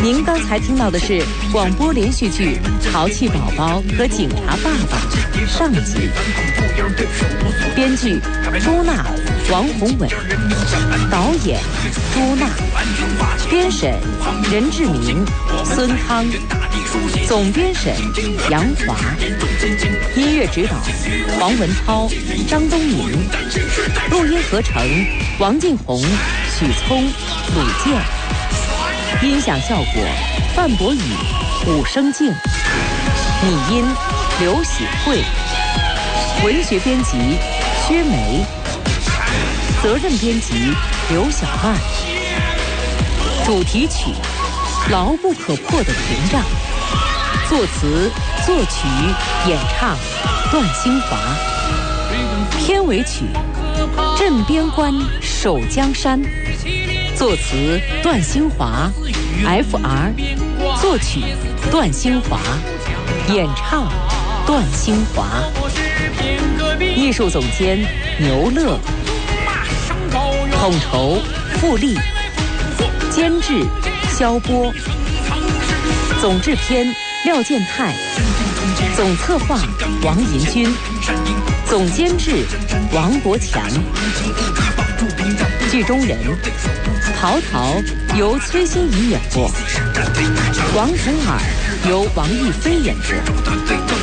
您刚才听到的是广播连续剧《淘气宝宝和警察爸爸》上集，编剧朱娜、王宏伟，导演朱娜，编审任志明、孙康，总编审杨华，音乐指导黄文涛、张东明，录音合成王劲红、许聪、鲁健，音响效果范博宇、武生静，拟音刘喜慧，文学编辑薛梅，责任编辑刘小曼，主题曲牢不可破的屏障，作词作曲演唱段兴华，片尾曲镇边关守江山，作词段兴华 FR， 作曲段兴华，演唱段兴华，艺术总监牛乐，统筹付丽，监制肖波，总制片廖建泰，总策划王银军，总监制王国强，剧中人陶陶由崔心怡演播，王洪尔由王亦菲演播。